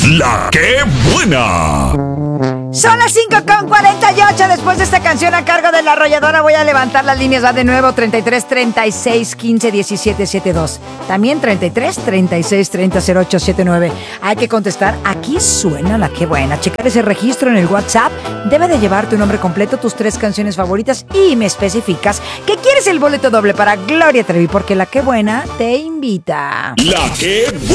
La que buena. Son las 5:48. Después de esta canción a cargo de La Arrolladora, voy a levantar las líneas. Va de nuevo: 33 36 15 17 72. También 33 36 30 08 79. Hay que contestar. Aquí suena La que buena. Checar ese registro en el WhatsApp. Debe de llevar tu nombre completo, tus 3 canciones favoritas y me especificas que quieres el boleto doble para Gloria Trevi, porque La que buena te invita. La que